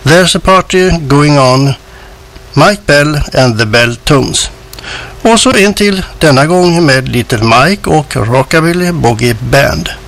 There's a Party Going On, Mike Bell and the Belltones. Och så en till, denna gång med Little Mike och Rockabilly Boogie Band.